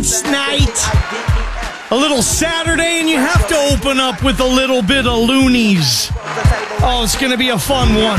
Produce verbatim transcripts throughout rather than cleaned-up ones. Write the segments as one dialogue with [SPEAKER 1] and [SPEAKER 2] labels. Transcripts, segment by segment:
[SPEAKER 1] night. A little Saturday, and you have to open up with a little bit of loonies. Oh, it's going to be a fun one.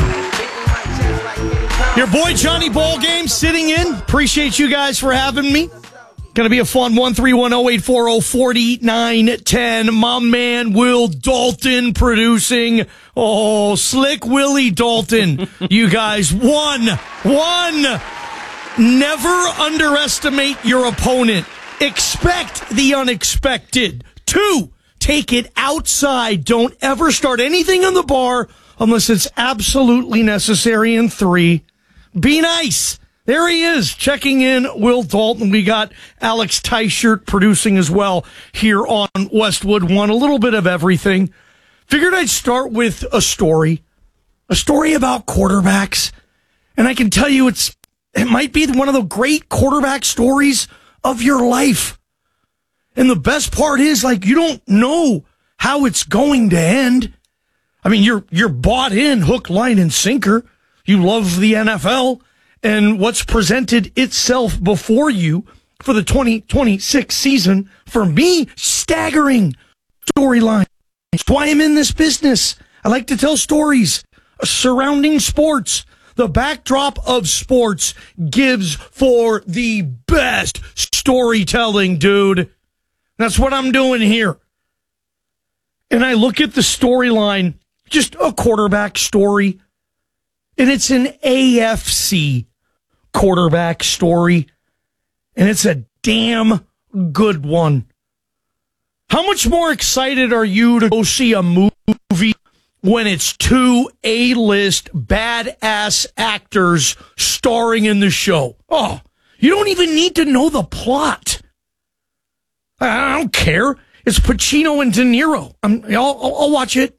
[SPEAKER 1] Your boy Johnny Ballgame sitting in. Appreciate you guys for having me. Going to be a fun one. three one zero, eight four zero, four nine one zero. My man Will Dalton producing. Oh, Slick Willie Dalton. You guys, one, one. Never underestimate your opponent. Expect the unexpected. Two, take it outside. Don't ever start anything on the bar unless it's absolutely necessary. And three, be nice. There he is, checking in, Will Dalton. We got Alex Teichert producing as well here on Westwood One. A little bit of everything. Figured I'd start with a story. A story about quarterbacks. And I can tell you it's it might be one of the great quarterback stories of your life. And the best part is, like, you don't know how it's going to end. I mean, you're you're bought in, hook, line, and sinker. You love the N F L. And what's presented itself before you for the twenty twenty-six season, for me, staggering storyline. That's why I'm in this business. I like to tell stories surrounding sports. The backdrop of sports gives for the best storytelling, dude. That's what I'm doing here. And I look at the storyline, just a quarterback story, and it's an A F C quarterback story, and it's a damn good one. How much more excited are you to go see a movie when it's two A-list badass actors starring in the show? Oh, you don't even need to know the plot. I don't care. It's Pacino and De Niro. I'm, I'll, I'll, I'll watch it.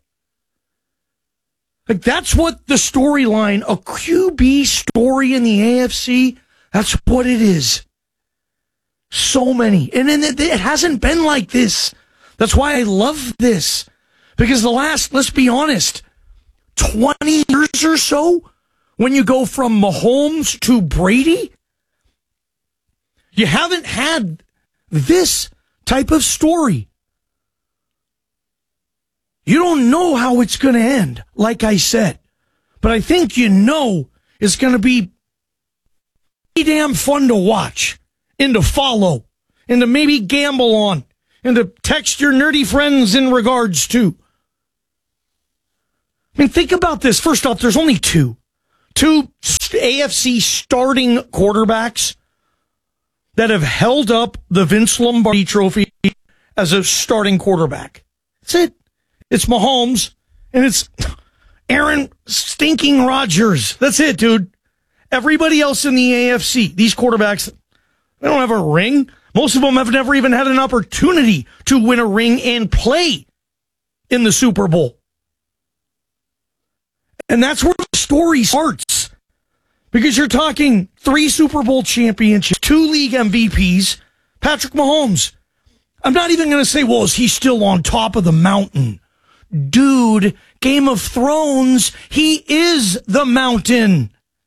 [SPEAKER 1] Like, that's what the storyline, a Q B story in the A F C, that's what it is. So many. And then it, it hasn't been like this. That's why I love this. Because the last, let's be honest, twenty years or so, when you go from Mahomes to Brady, you haven't had this type of story. You don't know how it's going to end, like I said. But I think you know it's going to be pretty damn fun to watch and to follow and to maybe gamble on and to text your nerdy friends in regards to. I mean, think about this. First off, there's only two. Two A F C starting quarterbacks that have held up the Vince Lombardi Trophy as a starting quarterback. That's it. It's Mahomes, and it's Aaron stinking Rodgers. That's it, dude. Everybody else in the A F C, these quarterbacks, they don't have a ring. Most of them have never even had an opportunity to win a ring and play in the Super Bowl. And that's where the story starts. Because you're talking three Super Bowl championships, two league M V Ps, Patrick Mahomes. I'm not even going to say, well, is he still on top of the mountain? Dude, Game of Thrones, he is the mountain.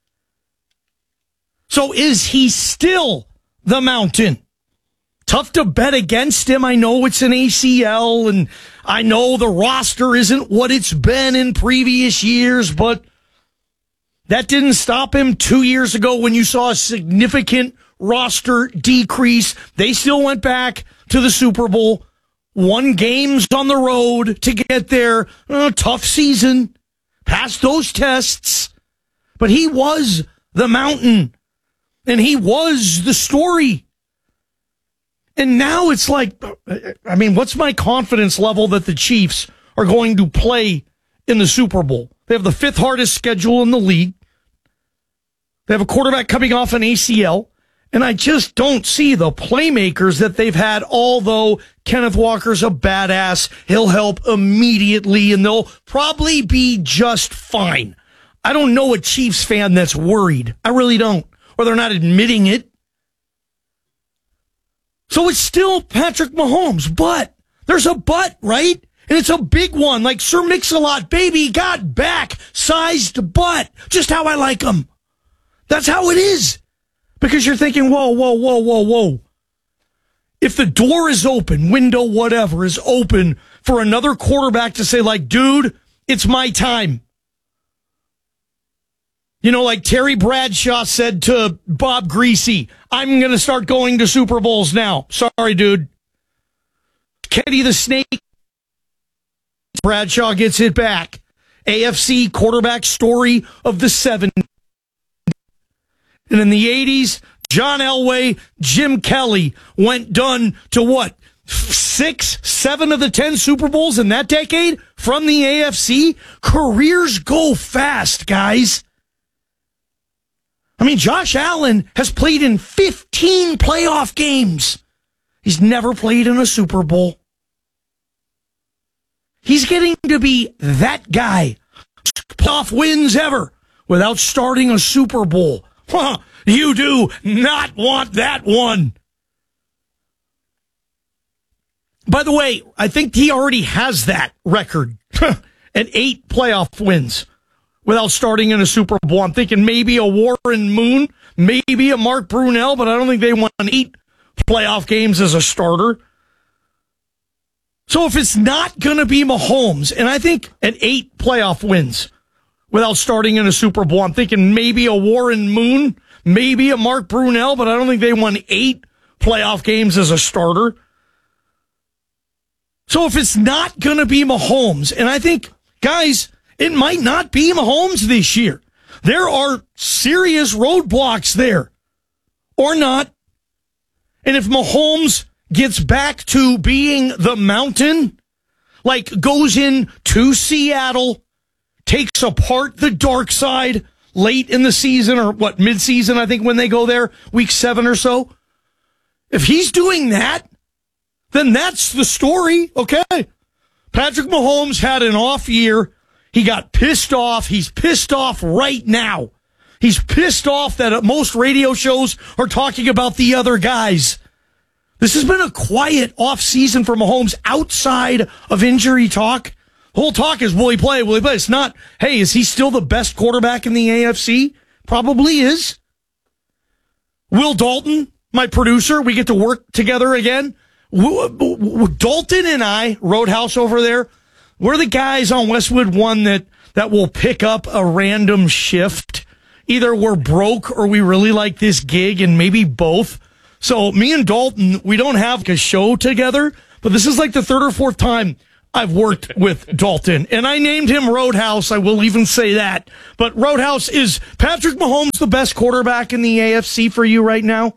[SPEAKER 1] So is he still the mountain? Tough to bet against him. I know it's an A C L, and I know the roster isn't what it's been in previous years, but that didn't stop him two years ago when you saw a significant roster decrease. They still went back to the Super Bowl. Won games on the road to get there. Uh, tough season. Passed those tests. But he was the mountain. And he was the story. And now it's like, I mean, what's my confidence level that the Chiefs are going to play in the Super Bowl? They have the fifth hardest schedule in the league. They have a quarterback coming off an A C L. And I just don't see the playmakers that they've had, although Kenneth Walker's a badass. He'll help immediately, and they'll probably be just fine. I don't know a Chiefs fan that's worried. I really don't. Or they're not admitting it. So it's still Patrick Mahomes, but there's a but, right? And it's a big one, like Sir Mix-a-Lot, baby, got back, sized butt, just how I like him. That's how it is. Because you're thinking, whoa, whoa, whoa, whoa, whoa. if the door is open, window, whatever, is open for another quarterback to say, like, dude, it's my time. You know, like Terry Bradshaw said to Bob Greasy, I'm going to start going to Super Bowls now. Sorry, dude. Kenny the Snake. Bradshaw gets it back. A F C quarterback story of the seventies. And in the eighties, John Elway, Jim Kelly went done to what? Six, seven of the ten Super Bowls in that decade from the A F C? Careers go fast, guys. I mean, Josh Allen has played in fifteen playoff games. He's never played in a Super Bowl. He's getting to be that guy. Playoff wins ever without starting a Super Bowl. Huh, you do not want that one. By the way, I think he already has that record at eight playoff wins without starting in a Super Bowl. I'm thinking maybe a Warren Moon, maybe a Mark Brunell, but I don't think they won eight playoff games as a starter. So if it's not going to be Mahomes, and I think at eight playoff wins without starting in a Super Bowl, I'm thinking maybe a Warren Moon, maybe a Mark Brunell, but I don't think they won eight playoff games as a starter. So if it's not going to be Mahomes, and I think, guys, it might not be Mahomes this year. There are serious roadblocks there. Or not. And if Mahomes gets back to being the mountain, like goes in to Seattle, takes apart the dark side late in the season, or what, mid-season, I think, when they go there, week seven or so. If he's doing that, then that's the story, okay? Patrick Mahomes had an off year. He got pissed off. He's pissed off right now. He's pissed off that most radio shows are talking about the other guys. This has been a quiet off season for Mahomes outside of injury talk. The whole talk is, will he play? Will he play? It's not, hey, is he still the best quarterback in the A F C? Probably is. Will Dalton, my producer, we get to work together again. Dalton and I, Roadhouse over there, we're the guys on Westwood One that, that will pick up a random shift. Either we're broke or we really like this gig, and maybe both. So me and Dalton, we don't have a show together, but this is like the third or fourth time I've worked with Dalton. And I named him Roadhouse. I will even say that. But Roadhouse, is Patrick Mahomes the best quarterback in the A F C for you right now?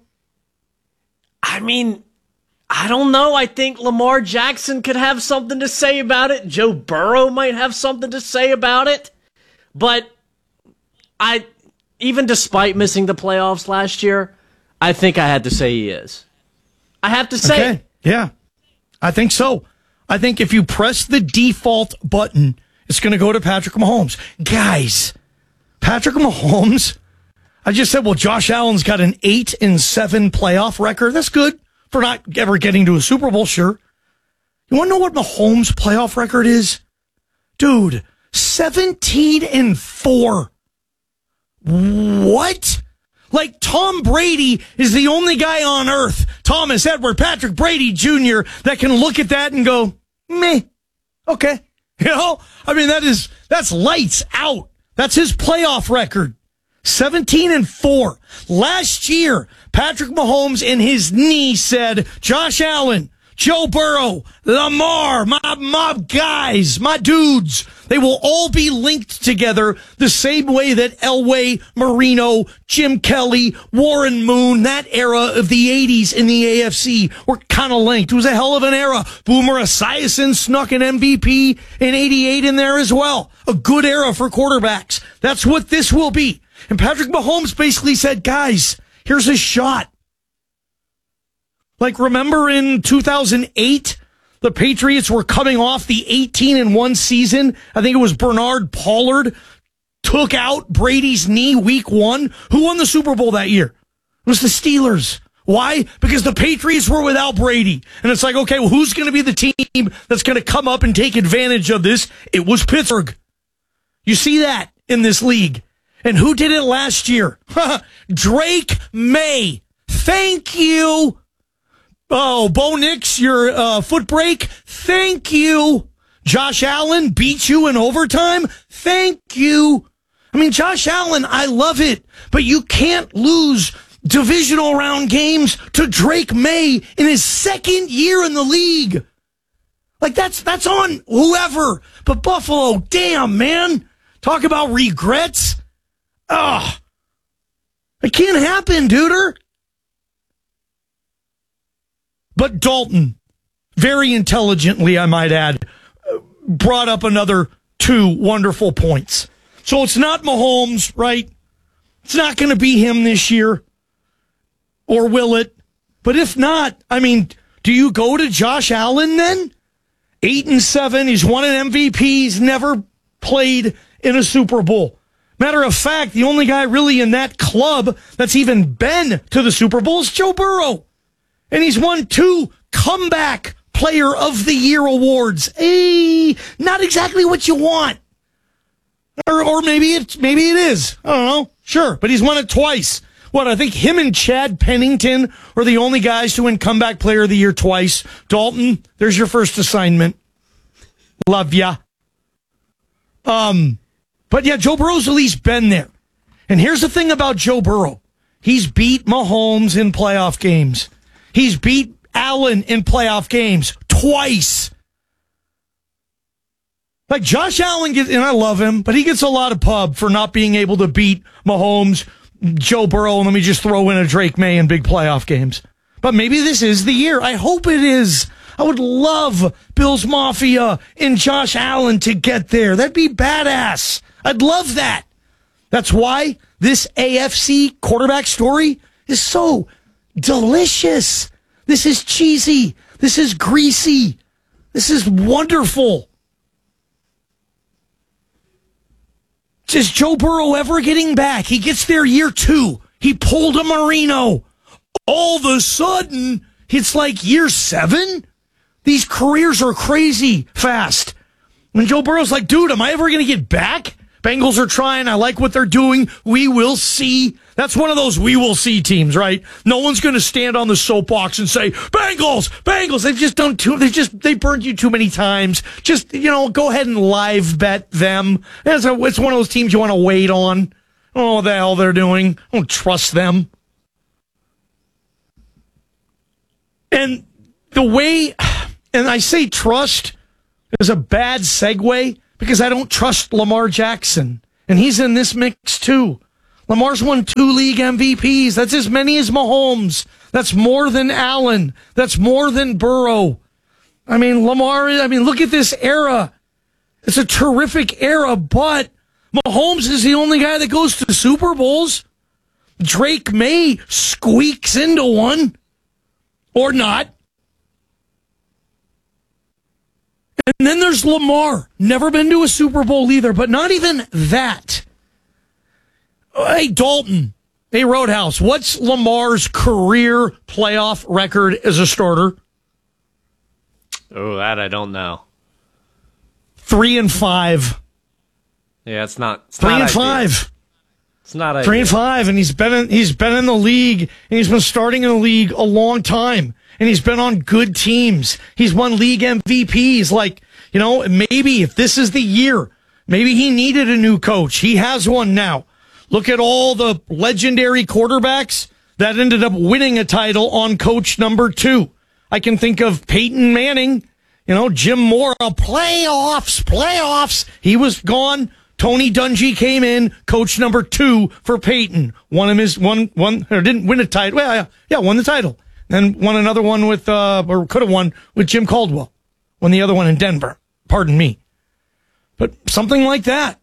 [SPEAKER 2] I mean, I don't know. I think Lamar Jackson could have something to say about it. Joe Burrow might have something to say about it. But I, even despite missing the playoffs last year, I think I had to say he is. I have to say.
[SPEAKER 1] Okay. Yeah, I think so. I think if you press the default button, it's going to go to Patrick Mahomes. Guys, Patrick Mahomes, I just said, well, Josh Allen's got an eight and seven playoff record. That's good for not ever getting to a Super Bowl, sure. You want to know what Mahomes' playoff record is? Dude, seventeen and four. What? Like, Tom Brady is the only guy on earth, Thomas Edward, Patrick Brady Junior, that can look at that and go, meh, okay. You know, I mean, that is, that's lights out. That's his playoff record. seventeen and four. Last year, Patrick Mahomes in his knee said, Josh Allen, Joe Burrow, Lamar, my, my guys, my dudes, they will all be linked together the same way that Elway, Marino, Jim Kelly, Warren Moon, that era of the eighties in the A F C were kind of linked. It was a hell of an era. Boomer Esiason snuck an M V P in eighty-eight in there as well. A good era for quarterbacks. That's what this will be. And Patrick Mahomes basically said, guys, here's a shot. Like, remember in two thousand eight, the Patriots were coming off the eighteen and one season. I think it was Bernard Pollard took out Brady's knee week one. Who won the Super Bowl that year? It was the Steelers. Why? Because the Patriots were without Brady. And it's like, okay, well, who's going to be the team that's going to come up and take advantage of this? It was Pittsburgh. You see that in this league. And who did it last year? Drake May. Thank you. Oh, Bo Nix, your uh, foot break. Thank you. Josh Allen beat you in overtime. Thank you. I mean, Josh Allen, I love it, but you can't lose divisional round games to Drake May in his second year in the league. Like, that's that's on whoever. But Buffalo, damn, man. Talk about regrets. Ugh. It can't happen, duder. But Dalton, very intelligently, I might add, brought up another two wonderful points. So it's not Mahomes, right? It's not going to be him this year. Or will it? But if not, I mean, do you go to Josh Allen then? Eight and seven. He's won an M V P. He's never played in a Super Bowl. Matter of fact, the only guy really in that club that's even been to the Super Bowl is Joe Burrow. And he's won two comeback player of the year awards. Hey, not exactly what you want. Or, or maybe it's, maybe it is. I don't know. Sure. But he's won it twice. What, I think him and Chad Pennington are the only guys to win comeback player of the year twice. Dalton, there's your first assignment. Love ya. Um, but yeah, Joe Burrow's at least been there. And here's the thing about Joe Burrow. He's beat Mahomes in playoff games. He's beat Allen in playoff games twice. Like Josh Allen gets, and I love him, but he gets a lot of pub for not being able to beat Mahomes, Joe Burrow, and let me just throw in a Drake May in big playoff games. But maybe this is the year. I hope it is. I would love Bills Mafia and Josh Allen to get there. That'd be badass. I'd love that. That's why this A F C quarterback story is so delicious. This is cheesy. This is greasy. This is wonderful. Is Joe Burrow ever getting back? He gets there year two. He pulled a Marino. All of a sudden, it's like year seven. These careers are crazy fast. When Joe Burrow's like, dude, am I ever going to get back? Bengals are trying. I like what they're doing. We will see. That's one of those we will see teams, right? No one's going to stand on the soapbox and say, Bengals, Bengals. They've just done too, they just, they burned you too many times. Just, you know, go ahead and live bet them. It's, a, it's one of those teams you want to wait on. I don't know what the hell they're doing. I don't trust them. And the way, and I say trust is a bad segue, because I don't trust Lamar Jackson. And he's in this mix too. Lamar's won two league M V Ps. That's as many as Mahomes. That's more than Allen. That's more than Burrow. I mean, Lamar, I mean, look at this era. It's a terrific era, but Mahomes is the only guy that goes to Super Bowls. Drake May squeaks into one. Or not. And then there's Lamar. Never been to a Super Bowl either, but not even that. Hey, Dalton. Hey, Roadhouse. What's Lamar's career playoff record as a starter?
[SPEAKER 2] Oh, that I don't know.
[SPEAKER 1] Three and five.
[SPEAKER 2] Yeah, it's not. It's
[SPEAKER 1] Three
[SPEAKER 2] not
[SPEAKER 1] and
[SPEAKER 2] ideal.
[SPEAKER 1] five.
[SPEAKER 2] It's not ideal.
[SPEAKER 1] Three and five, and he's been in, he's been in the league, and he's been starting in the league a long time, and he's been on good teams. He's won league M V Ps. Like, you know, maybe if this is the year, maybe he needed a new coach. He has one now. Look at all the legendary quarterbacks that ended up winning a title on coach number two. I can think of Peyton Manning, you know, Jim Mora, playoffs, playoffs. He was gone. Tony Dungy came in, coach number two for Peyton. Won him his one, one, or didn't win a title. Well, yeah, yeah, won the title. Then won another one with, uh, or could have won with Jim Caldwell. Won the other one in Denver. Pardon me. But something like that.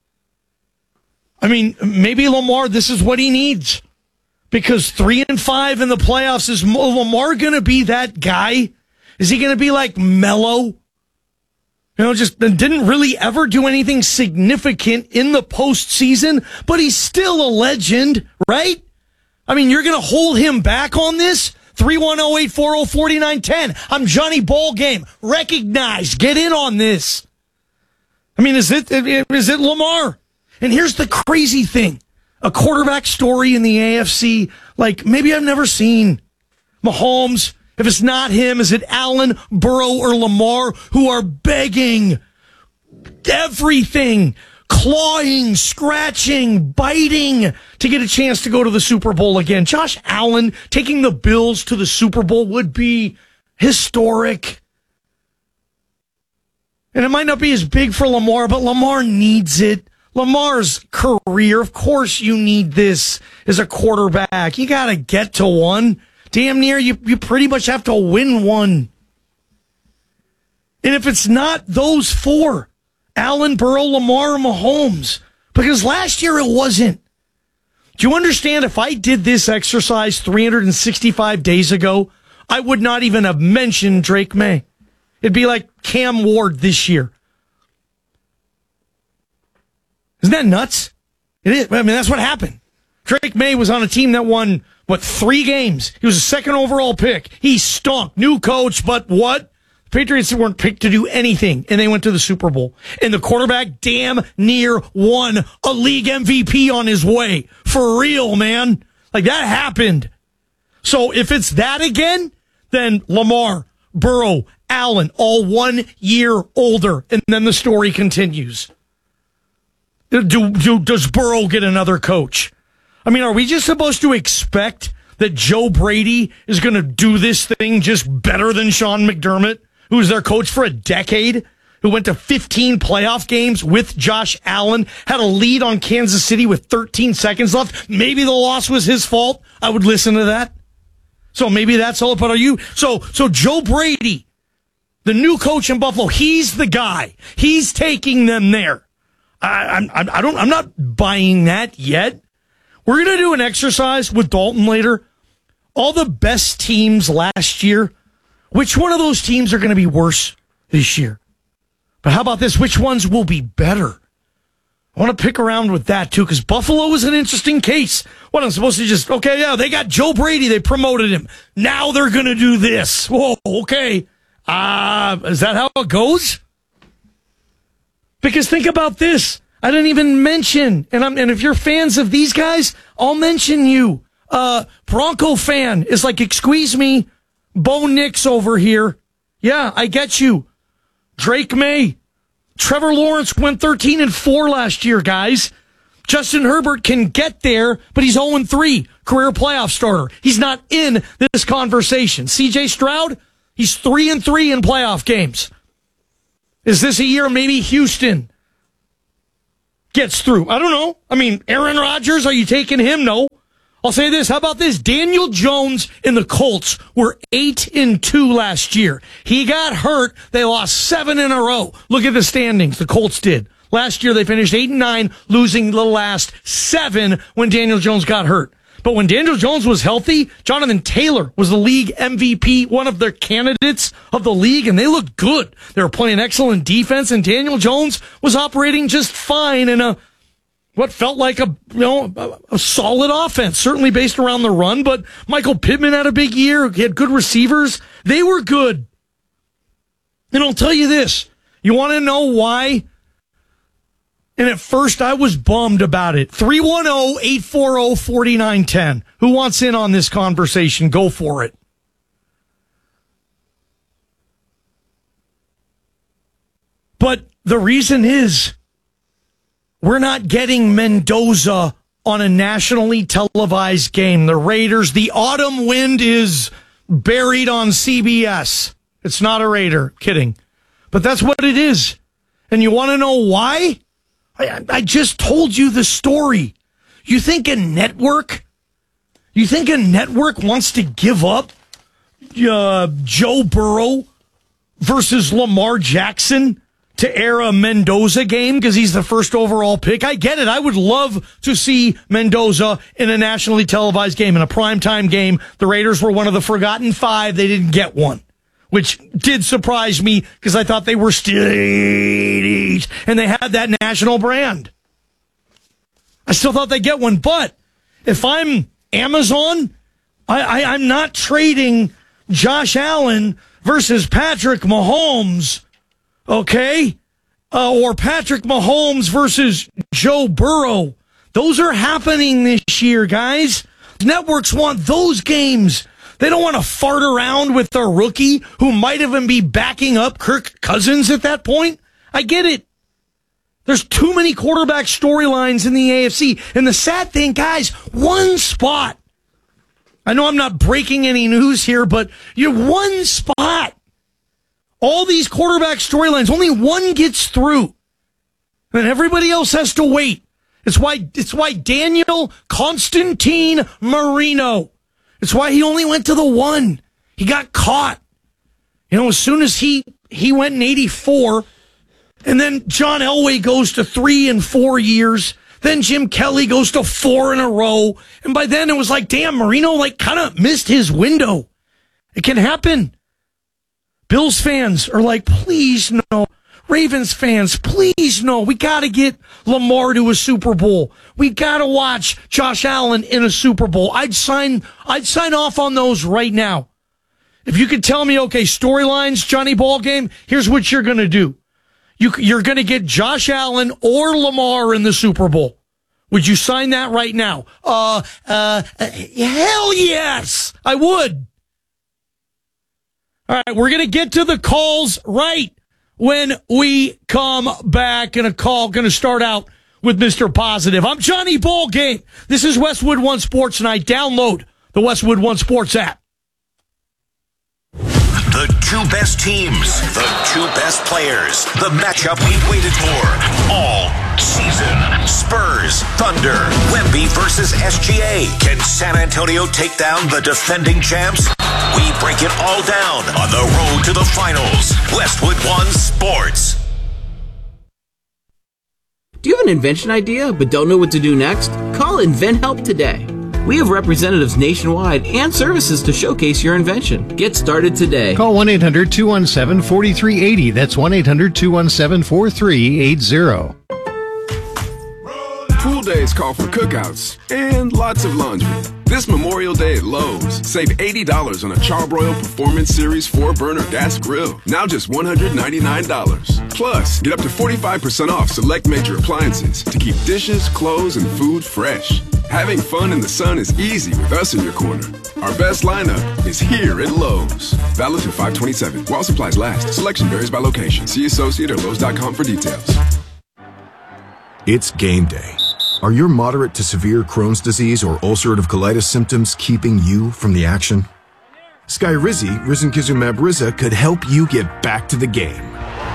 [SPEAKER 1] I mean, maybe Lamar, this is what he needs. Because three and five in the playoffs, is Lamar going to be that guy? Is he going to be like Mello? You know, just didn't really ever do anything significant in the postseason, but he's still a legend, right? I mean, you're going to hold him back on this? three one zero, eight four zero, four nine one zero. I'm Johnny Ballgame. Recognize. Get in on this. I mean, is it is it Lamar? And here's the crazy thing. A quarterback story in the A F C, like maybe I've never seen. Mahomes, If it's not him, is it Allen, Burrow, or Lamar who are begging everything, clawing, scratching, biting to get a chance to go to the Super Bowl again? Josh Allen taking the Bills to the Super Bowl would be historic. And it might not be as big for Lamar, but Lamar needs it. Lamar's career, of course you need this as a quarterback. You got to get to one. Damn near, you, you pretty much have to win one. And if it's not those four, Allen, Burrow, Lamar, and Mahomes, because last year it wasn't. Do you understand if I did this exercise three hundred sixty-five days ago, I would not even have mentioned Drake May. It'd be like Cam Ward this year. Isn't that nuts? It is. I mean, that's what happened. Drake May was on a team that won, what, three games. He was a second overall pick. He stunk. New coach, but what? The Patriots weren't picked to do anything, and they went to the Super Bowl. And the quarterback damn near won a league M V P on his way. For real, man. Like, that happened. So if it's that again, then Lamar, Burrow, Allen, all one year older, and then the story continues. Do, do, does Burrow get another coach? I mean, are we just supposed to expect that Joe Brady is going to do this thing just better than Sean McDermott, who was their coach for a decade, who went to fifteen playoff games with Josh Allen, had a lead on Kansas City with thirteen seconds left? Maybe the loss was his fault. I would listen to that. So maybe that's all. But are you? So, so Joe Brady, the new coach in Buffalo, he's the guy. He's taking them there. I, I'm, I don't, I'm not buying that yet. We're going to do an exercise with Dalton later. All the best teams last year, which one of those teams are going to be worse this year? But how about this? Which ones will be better? I want to pick around with that too, because Buffalo is an interesting case. What, I'm supposed to just, okay, yeah, they got Joe Brady. They promoted him. Now they're going to do this. Whoa, okay. Uh, is that how it goes? Because think about this. I didn't even mention, and I'm, and if you're fans of these guys, I'll mention you. Uh, Bronco fan is like, excuse me, Bo Nix over here. Yeah, I get you. Drake May. Trevor Lawrence went thirteen and four last year, guys. Justin Herbert can get there, but he's oh and three, career playoff starter. He's not in this conversation. C J Stroud, he's three and three in playoff games. Is this a year maybe Houston gets through? I don't know. I mean, Aaron Rodgers, are you taking him? No. I'll say this. How about this? Daniel Jones and the Colts were eight and two last year. He got hurt. They lost seven in a row. Look at the standings. The Colts did. Last year they finished eight and nine, losing the last seven when Daniel Jones got hurt. But when Daniel Jones was healthy, Jonathan Taylor was the league M V P, one of their candidates of the league, and they looked good. They were playing excellent defense, and Daniel Jones was operating just fine in a what felt like a you know a, a solid offense, certainly based around the run. But Michael Pittman had a big year. He had good receivers. They were good. And I'll tell you this: you want to know why? And at first, I was bummed about it. three one zero, eight four zero, four nine one zero. Who wants in on this conversation? Go for it. But the reason is, we're not getting Mendoza on a nationally televised game. The Raiders, the autumn wind is buried on C B S. It's not a Raider. Kidding. But that's what it is. And you want to know why? I, I just told you the story. You think a network, you think a network wants to give up uh, Joe Burrow versus Lamar Jackson to air a Mendoza game because he's the first overall pick? I get it. I would love to see Mendoza in a nationally televised game, in a primetime game. The Raiders were one of the forgotten five. They didn't get one, which did surprise me because I thought they were still eighties and they had that national brand. I still thought they'd get one. But if I'm Amazon, I, I, I'm not trading Josh Allen versus Patrick Mahomes, okay? Uh, or Patrick Mahomes versus Joe Burrow. Those are happening this year, guys. Networks want those games. They don't want to fart around with their rookie who might even be backing up Kirk Cousins at that point. I get it. There's too many quarterback storylines in the A F C. And the sad thing, guys, one spot. I know I'm not breaking any news here, but you have one spot. All these quarterback storylines, only one gets through. And everybody else has to wait. It's why, it's why Daniel Constantine Marino. It's why he only went to the one. He got caught. You know, as soon as he, he went in eighty-four, and then John Elway goes to three and four years. Then Jim Kelly goes to four in a row. And by then it was like, damn, Marino like kind of missed his window. It can happen. Bills fans are like, please no. Ravens fans, please no. We got to get Lamar to a Super Bowl. We got to watch Josh Allen in a Super Bowl. I'd sign, I'd sign off on those right now. If you could tell me, okay, storylines, Johnny Ballgame, here's what you're going to do. You, you're going to get Josh Allen or Lamar in the Super Bowl. Would you sign that right now? Uh, uh, uh hell yes, I would. All right, we're going to get to the calls right when we come back, and a call going to start out with Mister Positive. I'm Johnny Ballgame. This is Westwood One Sports, and I download the Westwood One Sports app.
[SPEAKER 3] The two best teams, the two best players, the matchup we've waited for all season. Spurs, Thunder, Wemby versus S G A. Can San Antonio take down the defending champs? We break it all down on the road to the finals. Westwood One Sports.
[SPEAKER 4] Do you have an invention idea but don't know what to do next? Call InventHelp today. We have representatives nationwide and services to showcase your invention. Get started today.
[SPEAKER 5] Call one eight hundred two one seven four three eight zero. That's one eight hundred two one seven four three eight zero.
[SPEAKER 6] Pool days call for cookouts and lots of laundry. This Memorial Day at Lowe's, save eighty dollars on a Charbroil Performance Series four burner gas grill. Now just one hundred ninety-nine dollars. Plus, get up to forty-five percent off select major appliances to keep dishes, clothes, and food fresh. Having fun in the sun is easy with us in your corner. Our best lineup is here at Lowe's. Valid through five twenty-seven. While supplies last. Selection varies by location. See associate or Lowe's dot com for details.
[SPEAKER 7] It's game day. Are your moderate to severe Crohn's disease or ulcerative colitis symptoms keeping you from the action? Skyrizi, risankizumab Riza, could help you get back to the game.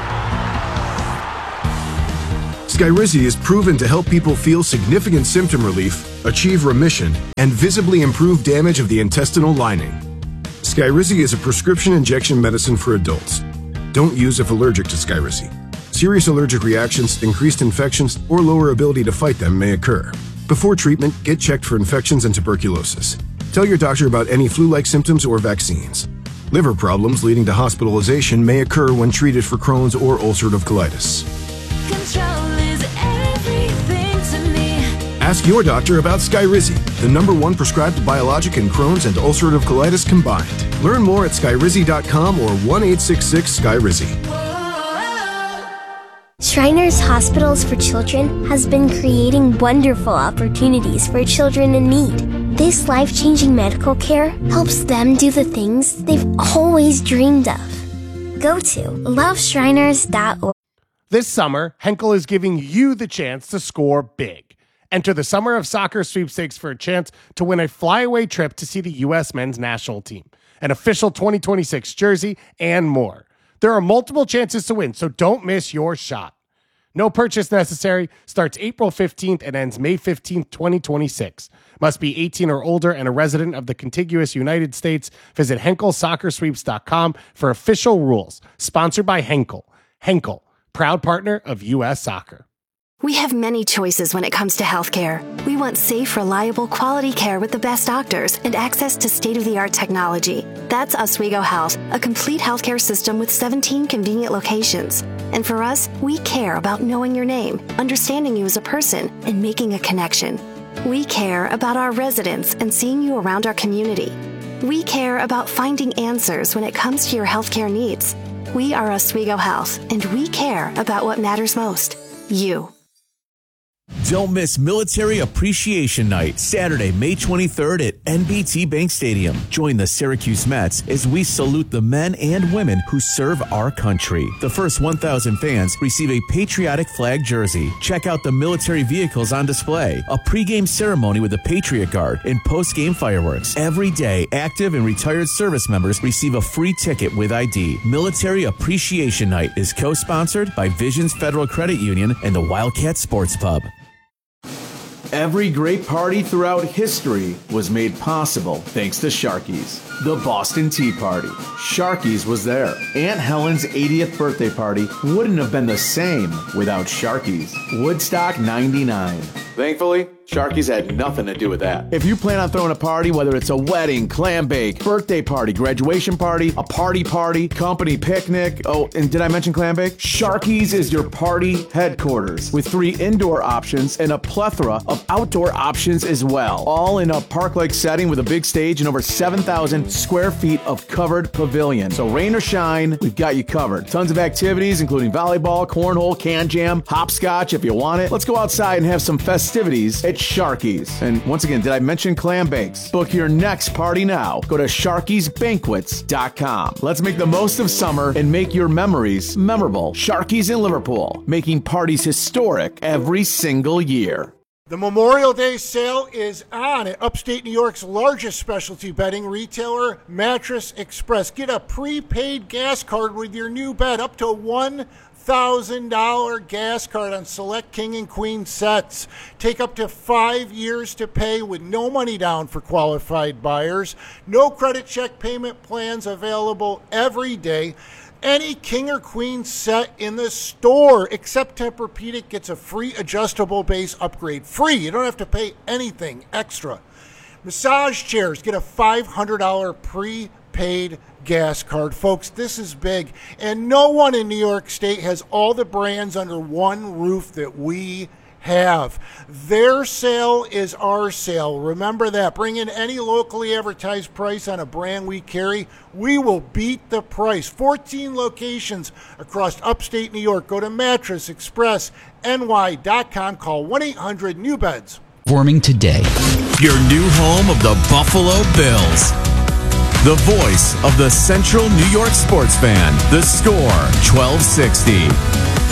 [SPEAKER 7] Skyrizi is proven to help people feel significant symptom relief, achieve remission, and visibly improve damage of the intestinal lining. Skyrizi is a prescription injection medicine for adults. Don't use if allergic to Skyrizi. Serious allergic reactions, increased infections, or lower ability to fight them may occur. Before treatment, get checked for infections and tuberculosis. Tell your doctor about any flu-like symptoms or vaccines. Liver problems leading to hospitalization may occur when treated for Crohn's or ulcerative colitis.
[SPEAKER 8] Control is everything to me.
[SPEAKER 7] Ask your doctor about Skyrizi, the number one prescribed biologic in Crohn's and ulcerative colitis combined. Learn more at skyrizi dot com or one eight six six Skyrizi.
[SPEAKER 9] Shriners Hospitals for Children has been creating wonderful opportunities for children in need. This life-changing medical care helps them do the things they've always dreamed of. Go to love shriners dot org.
[SPEAKER 10] This summer, Henkel is giving you the chance to score big. Enter the Summer of Soccer sweepstakes for a chance to win a flyaway trip to see the U S men's national team, an official twenty twenty-six jersey, and more. There are multiple chances to win, so don't miss your shot. No purchase necessary. Starts April fifteenth and ends May fifteenth, twenty twenty-six. Must be eighteen or older and a resident of the contiguous United States. Visit Henkel Soccer Sweeps dot com for official rules. Sponsored by Henkel. Henkel, proud partner of U S Soccer.
[SPEAKER 11] We have many choices when it comes to healthcare. We want safe, reliable, quality care with the best doctors and access to state-of-the-art technology. That's Oswego Health, a complete healthcare system with seventeen convenient locations. And for us, we care about knowing your name, understanding you as a person, and making a connection. We care about our residents and seeing you around our community. We care about finding answers when it comes to your healthcare needs. We are Oswego Health, and we care about what matters most, you.
[SPEAKER 12] Don't miss Military Appreciation Night, Saturday, May twenty-third at N B T Bank Stadium. Join the Syracuse Mets as we salute the men and women who serve our country. The first one thousand fans receive a patriotic flag jersey. Check out the military vehicles on display, a pregame ceremony with the Patriot Guard, and postgame fireworks. Every day, active and retired service members receive a free ticket with I D. Military Appreciation Night is co-sponsored by Visions Federal Credit Union and the Wildcat Sports Pub.
[SPEAKER 13] Every great party throughout history was made possible thanks to Sharky's. The Boston Tea Party. Sharky's was there. Aunt Helen's eightieth birthday party wouldn't have been the same without Sharky's. Woodstock ninety-nine. Thankfully, Sharky's had nothing to do with that. If you plan on throwing a party, whether it's a wedding, clam bake, birthday party, graduation party, a party party, company picnic, oh, and did I mention clam bake? Sharky's is your party headquarters with three indoor options and a plethora of outdoor options as well. All in a park-like setting with a big stage and over seven thousand square feet of covered pavilion. So rain or shine, we've got you covered. Tons of activities, including volleyball, cornhole, can jam, hopscotch if you want it. Let's go outside and have some festivities at Sharky's. And once again, did I mention clam bakes? Book your next party now. Go to sharkys banquets dot com. Let's make the most of summer and make your memories memorable. Sharky's in Liverpool, making parties historic every single year.
[SPEAKER 14] The Memorial Day sale is on at upstate New York's largest specialty bedding retailer, Mattress Express. Get a prepaid gas card with your new bed, up to one thousand dollars gas card on select king and queen sets. Take up to five years to pay with no money down for qualified buyers. No credit check payment plans available every day. Any king or queen set in the store except Tempur-Pedic gets a free adjustable base upgrade. Free. You don't have to pay anything extra. Massage chairs get a five hundred dollars prepaid gas card. Folks, this is big. And no one in New York State has all the brands under one roof that we have. Their sale is our sale. Remember that. Bring in any locally advertised price on a brand we carry. We will beat the price. fourteen locations across upstate New York. Go to mattress express N Y dot com. Call one eight hundred new beds.
[SPEAKER 15] Forming today.
[SPEAKER 12] Your new home of the Buffalo Bills. The voice of the Central New York sports fan. The Score twelve sixty.